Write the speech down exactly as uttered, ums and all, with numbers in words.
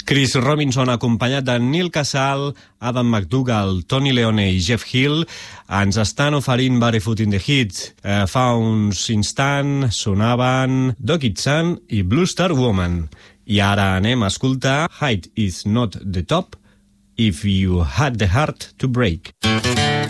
Chris Robinson, acompanyat de Neil Casal, Adam McDougall, Tony Leone i Jeff Hill, ens estan oferint Barefoot in the Heat. Eh, fa uns instants sonaven Dog Eat Sun i Blue Star Woman. I ara anem a escoltar Height is not the top if you had the heart to break.